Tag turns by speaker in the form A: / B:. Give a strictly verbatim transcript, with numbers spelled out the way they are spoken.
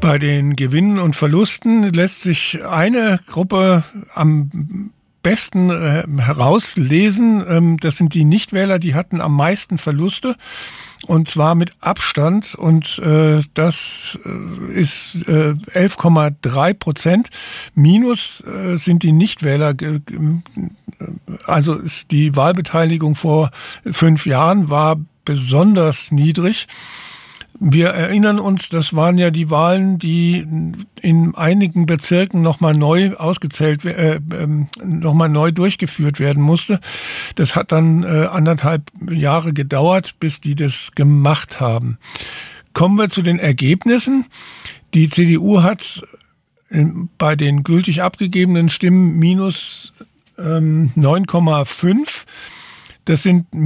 A: Bei den Gewinnen und Verlusten lässt sich eine Gruppe am besten äh, herauslesen. Ähm, das sind die Nichtwähler, die hatten am meisten Verluste. Und zwar mit Abstand. Und äh, das äh, ist äh, elf Komma drei Prozent. Minus äh, sind die Nichtwähler. Also ist die Wahlbeteiligung vor fünf Jahren war besonders niedrig. Wir erinnern uns, das waren ja die Wahlen, die in einigen Bezirken nochmal neu ausgezählt, äh, äh, nochmal neu durchgeführt werden musste. Das hat dann äh, anderthalb Jahre gedauert, bis die das gemacht haben. Kommen wir zu den Ergebnissen. Die C D U hat bei den gültig abgegebenen Stimmen minus ähm, neun Komma fünf. Das sind